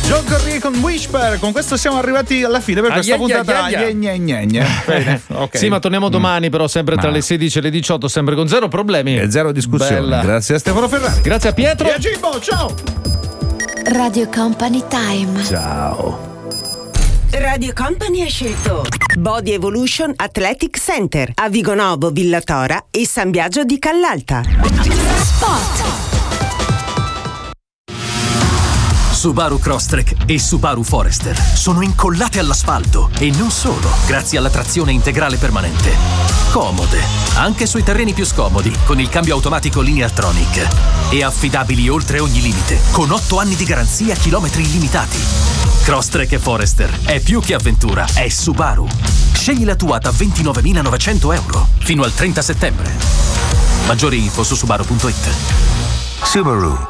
John Corrier con Whisper. Con questo siamo arrivati alla fine per questa puntata. Bene, okay. Sì, ma torniamo domani, però sempre tra le 16 e le 18, sempre con zero problemi e zero discussione. Bella. Grazie a Stefano Ferrari. Grazie a Pietro e a Gimbo. Ciao. Radio Company Time. Ciao. Radio Company ha scelto Body Evolution Athletic Center a Vigonovo, Villatora e San Biagio di Callalta. Spot. Subaru Crosstrek e Subaru Forester sono incollate all'asfalto e non solo, grazie alla trazione integrale permanente. Comode, anche sui terreni più scomodi, con il cambio automatico Lineartronic. E affidabili oltre ogni limite, con 8 anni di garanzia, chilometri illimitati. Crosstrek e Forester è più che avventura, è Subaru. Scegli la tua da €29.900 fino al 30 settembre. Maggiori info su subaru.it. Subaru.